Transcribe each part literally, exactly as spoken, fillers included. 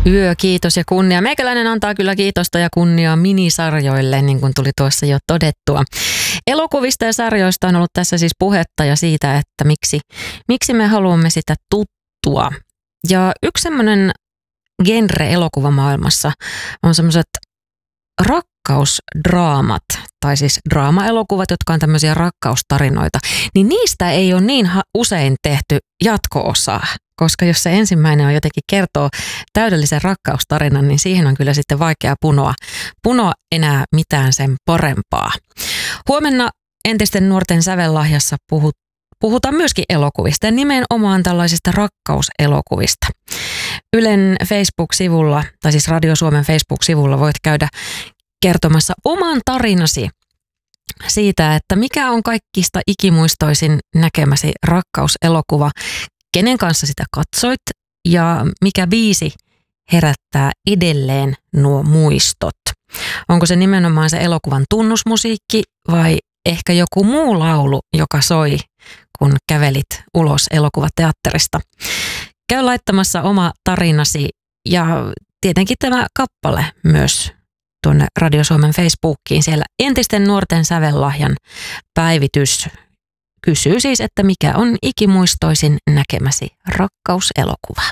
Yö, kiitos ja kunnia. Meikäläinen antaa kyllä kiitosta ja kunniaa minisarjoille, niin kuin tuli tuossa jo todettua. Elokuvista ja sarjoista on ollut tässä siis puhetta ja siitä, että miksi, miksi me haluamme sitä tuttua. Ja yksi semmoinen genre elokuvamaailmassa on semmoiset rakkausdraamat, tai siis draama-elokuvat, jotka on tämmöisiä rakkaustarinoita, niin niistä ei ole niin usein tehty jatko-osaa, koska jos se ensimmäinen on jotenkin kertoo täydellisen rakkaustarinan, niin siihen on kyllä sitten vaikea punoa, punoa enää mitään sen parempaa. Huomenna entisten nuorten sävellahjassa puhut, puhutaan myöskin elokuvista ja nimenomaan tällaisista rakkauselokuvista. Ylen Facebook-sivulla, tai siis Radio Suomen Facebook-sivulla voit käydä kertomassa oman tarinasi siitä, että mikä on kaikista ikimuistoisin näkemäsi rakkauselokuva, kenen kanssa sitä katsoit ja mikä biisi herättää edelleen nuo muistot. Onko se nimenomaan se elokuvan tunnusmusiikki vai ehkä joku muu laulu, joka soi, kun kävelit ulos elokuvateatterista. Käy laittamassa oma tarinasi ja tietenkin tämä kappale myös tuonne Radio Suomen Facebookiin. Siellä entisten nuorten sävellahjan päivitys kysyy siis, että mikä on ikimuistoisin näkemäsi rakkauselokuva.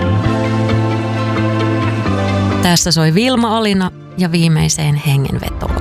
Tässä soi Vilma Alina ja viimeiseen hengenvetoon.